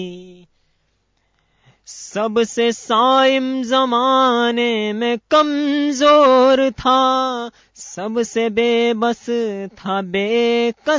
सबसे साइम जमाने में कमजोर था, सबसे बेबस था, बेकस